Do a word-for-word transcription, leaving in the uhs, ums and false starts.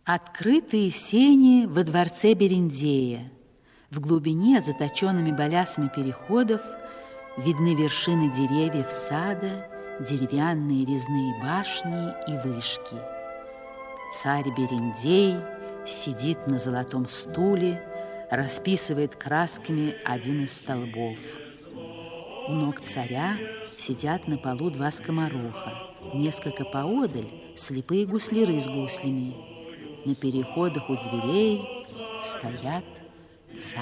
Открытые сени во дворце Берендея. В глубине, заточенными балясами переходов, видны вершины деревьев сада, деревянные резные башни и вышки. Царь Берендей сидит на золотом стуле, расписывает красками один из столбов. У ног царя сидят на полу два скомороха, несколько поодаль слепые гусляры с гуслями. На переходах у дверей стоят царь